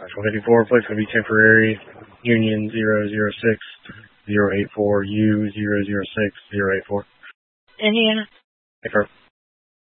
154, place going to be temporary, Union 006 084 U 006 084. Indiana. Affirm.